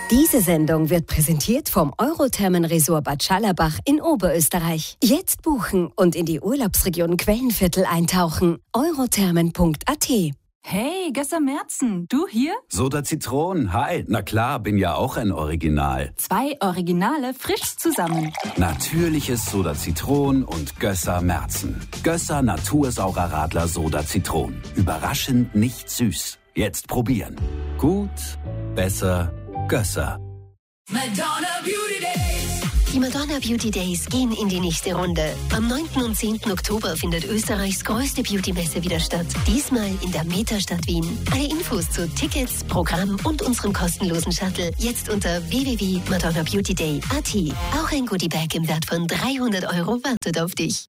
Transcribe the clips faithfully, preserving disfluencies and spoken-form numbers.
Diese Sendung wird präsentiert vom Eurothermen-Resort Bad Schallerbach in Oberösterreich. Jetzt buchen und in die Urlaubsregion Quellenviertel eintauchen. eurothermen punkt a t. Hey, Gösser Merzen, du hier? Soda Zitron, hi. Na klar, bin ja auch ein Original. Zwei Originale frisch zusammen. Natürliches Soda Zitron und Gösser Merzen. Gösser Natursaurer Radler Soda Zitron. Überraschend nicht süß. Jetzt probieren. Gut, besser, Gösser. Madonna Beauty Days. Die Madonna Beauty Days gehen in die nächste Runde. Am neunten und zehnten Oktober findet Österreichs größte Beauty-Messe wieder statt. Diesmal in der Metastadt Wien. Alle Infos zu Tickets, Programm und unserem kostenlosen Shuttle jetzt unter w w w punkt madonna beauty day punkt a t. Auch ein Goodiebag im Wert von dreihundert Euro wartet auf dich.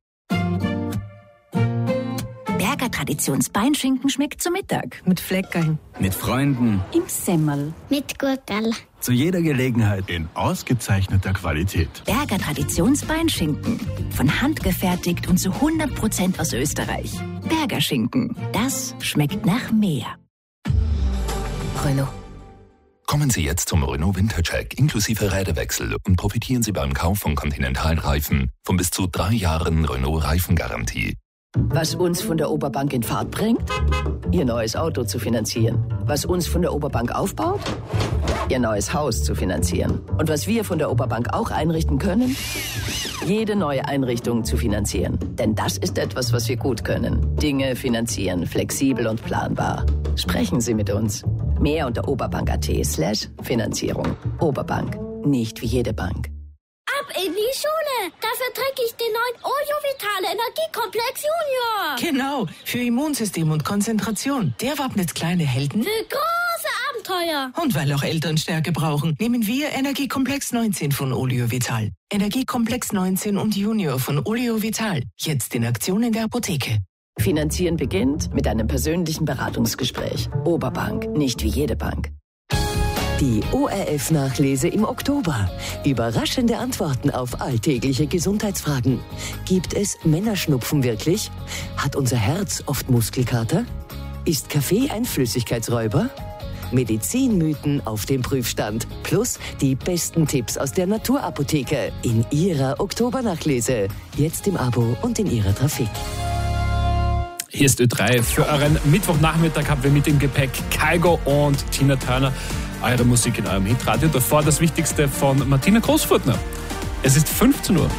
Berger Traditionsbeinschinken schmeckt zu Mittag. Mit Fleckerln. Mit Freunden. Im Semmel. Mit Gurkel. Zu jeder Gelegenheit. In ausgezeichneter Qualität. Berger Traditionsbeinschinken. Von Hand gefertigt und zu hundert Prozent aus Österreich. Berger Schinken. Das schmeckt nach mehr. Renault. Kommen Sie jetzt zum Renault Wintercheck inklusive Räderwechsel und profitieren Sie beim Kauf von Continental-Reifen von bis zu drei Jahren Renault-Reifengarantie. Was uns von der Oberbank in Fahrt bringt? Ihr neues Auto zu finanzieren. Was uns von der Oberbank aufbaut? Ihr neues Haus zu finanzieren. Und was wir von der Oberbank auch einrichten können? Jede neue Einrichtung zu finanzieren. Denn das ist etwas, was wir gut können. Dinge finanzieren, flexibel und planbar. Sprechen Sie mit uns. Mehr unter oberbank.at slash Finanzierung. Oberbank. Nicht wie jede Bank. Ab in die Schule! Dafür trinke ich den neuen Olio Vitale Energiekomplex Junior! Genau, für Immunsystem und Konzentration. Der wappnet kleine Helden. Für große Abenteuer! Und weil auch Eltern Stärke brauchen, nehmen wir Energiekomplex neunzehn von Olio Vital. Energiekomplex neunzehn und Junior von Olio Vital. Jetzt in Aktion in der Apotheke. Finanzieren beginnt mit einem persönlichen Beratungsgespräch. Oberbank, nicht wie jede Bank. Die O R F-Nachlese im Oktober. Überraschende Antworten auf alltägliche Gesundheitsfragen. Gibt es Männerschnupfen wirklich? Hat unser Herz oft Muskelkater? Ist Kaffee ein Flüssigkeitsräuber? Medizinmythen auf dem Prüfstand. Plus die besten Tipps aus der Naturapotheke in Ihrer Oktobernachlese. Jetzt im Abo und in Ihrer Trafik. Hier ist Ö drei. Für euren Mittwochnachmittag haben wir mit im Gepäck Kygo und Tina Turner. Eure Musik in eurem Hitradio. Davor das Wichtigste von Martina Großfurtner. Es ist fünfzehn Uhr.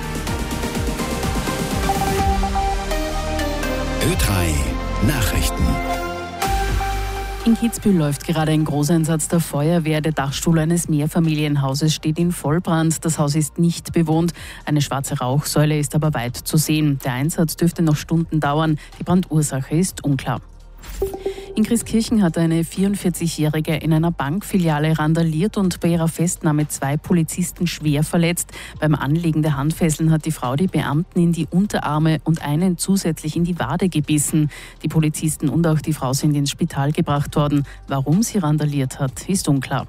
Ö drei Nachrichten. In Kitzbühel läuft gerade ein Großeinsatz der Feuerwehr. Der Dachstuhl eines Mehrfamilienhauses steht in Vollbrand. Das Haus ist nicht bewohnt. Eine schwarze Rauchsäule ist aber weit zu sehen. Der Einsatz dürfte noch Stunden dauern. Die Brandursache ist unklar. In Christkirchen hat eine vierundvierzigjährige in einer Bankfiliale randaliert und bei ihrer Festnahme zwei Polizisten schwer verletzt. Beim Anlegen der Handfesseln hat die Frau die Beamten in die Unterarme und einen zusätzlich in die Wade gebissen. Die Polizisten und auch die Frau sind ins Spital gebracht worden. Warum sie randaliert hat, ist unklar.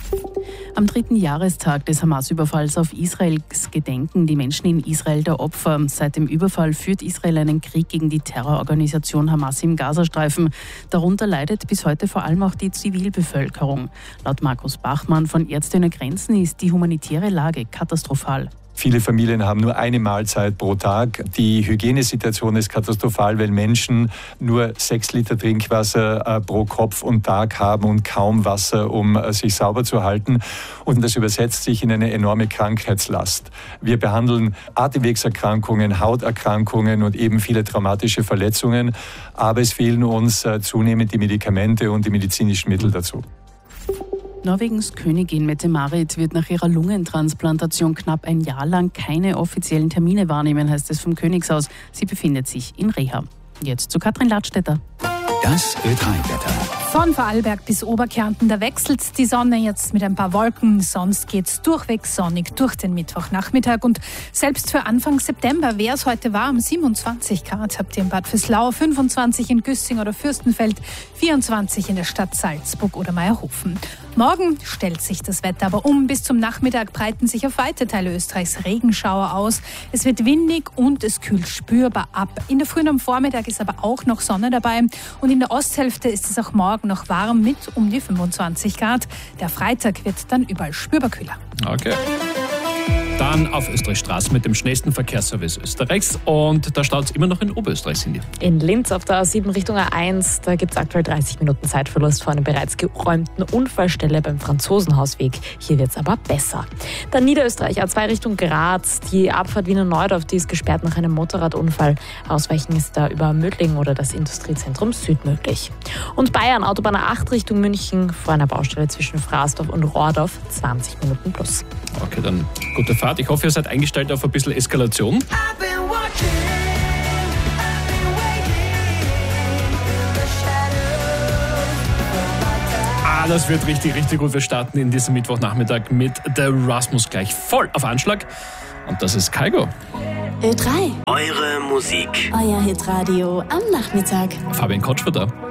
Am dritten Jahrestag des Hamas-Überfalls auf Israels gedenken die Menschen in Israel der Opfer. Seit dem Überfall führt Israel einen Krieg gegen die Terrororganisation Hamas im Gazastreifen. Darunter leidet bis heute vor allem auch die Zivilbevölkerung. Laut Markus Bachmann von Ärzte ohne Grenzen ist die humanitäre Lage katastrophal. Viele Familien haben nur eine Mahlzeit pro Tag. Die Hygienesituation ist katastrophal, weil Menschen nur sechs Liter Trinkwasser pro Kopf und Tag haben und kaum Wasser, um sich sauber zu halten. Und das übersetzt sich in eine enorme Krankheitslast. Wir behandeln Atemwegserkrankungen, Hauterkrankungen und eben viele traumatische Verletzungen. Aber es fehlen uns zunehmend die Medikamente und die medizinischen Mittel dazu. Norwegens Königin Mette-Marit wird nach ihrer Lungentransplantation knapp ein Jahr lang keine offiziellen Termine wahrnehmen, heißt es vom Königshaus. Sie befindet sich in Reha. Jetzt zu Katrin Ladstätter. Das Ö drei Wetter. Von Vorarlberg bis Oberkärnten, da wechselt die Sonne jetzt mit ein paar Wolken. Sonst geht's durchweg sonnig durch den Mittwochnachmittag. Und selbst für Anfang September wäre es heute warm. siebenundzwanzig Grad habt ihr in Bad Vöslau, fünfundzwanzig in Güssing oder Fürstenfeld, vierundzwanzig in der Stadt Salzburg oder Meierhofen. Morgen stellt sich das Wetter aber um. Bis zum Nachmittag breiten sich auf weite Teile Österreichs Regenschauer aus. Es wird windig und es kühlt spürbar ab. In der Früh und am Vormittag ist aber auch noch Sonne dabei. Und in der Osthälfte ist es auch morgen morgen noch warm mit um die fünfundzwanzig Grad. Der Freitag wird dann überall spürbar kühler. Okay. Dann auf Österreichs Straßen mit dem schnellsten Verkehrsservice Österreichs. Und da staut es immer noch in Oberösterreich, Cindy. In Linz auf der A sieben Richtung A eins, da gibt es aktuell dreißig Minuten Zeitverlust vor einer bereits geräumten Unfallstelle beim Franzosenhausweg. Hier wird es aber besser. Dann Niederösterreich, A zwei Richtung Graz. Die Abfahrt Wiener Neudorf, die ist gesperrt nach einem Motorradunfall. Ausweichen ist da über Mödling oder das Industriezentrum Süd möglich. Und Bayern, Autobahn A acht Richtung München, vor einer Baustelle zwischen Fraßdorf und Rohrdorf, zwanzig Minuten plus. Okay, dann gute Fahrt. Ich hoffe, ihr seid eingestellt auf ein bisschen Eskalation. Ah, das wird richtig, richtig gut. Wir starten in diesem Mittwochnachmittag mit The Rasmus gleich voll auf Anschlag. Und das ist Kaigo. Ö drei. Eure Musik. Euer Hitradio am Nachmittag. Fabian Kotschwer da.